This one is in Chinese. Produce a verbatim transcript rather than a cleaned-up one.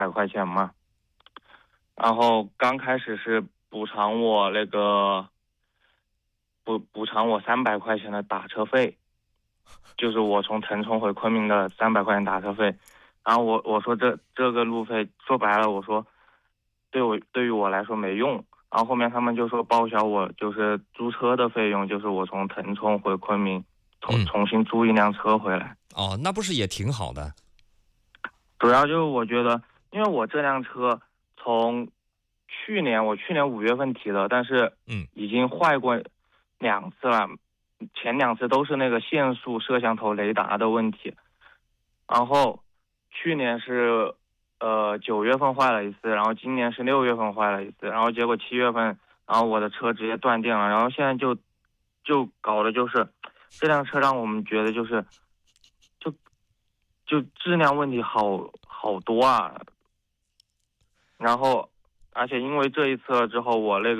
百块钱嘛。然后刚开始是补偿我那个补补偿我三百块钱的打车费，就是我从腾冲回昆明的三百块钱打车费。然后我我说这这个路费说白了，我说对我对于我来说没用。然后后面他们就说报销我就是租车的费用，就是我从腾冲回昆明重嗯， 重新租一辆车回来。 哦，那不是也挺好的？ 主要就是我觉得，因为我这辆车从去年我去年五月份提的，但是嗯已经坏过两次了，前两次都是那个限速摄像头雷达的问题。然后去年是呃九月份坏了一次，然后今年是六月份坏了一次，然后结果七月份，然后我的车直接断电了，然后现在就就搞的就是这辆车让我们觉得就是就就质量问题好好多啊。然后而且因为这一次了之后，我那个。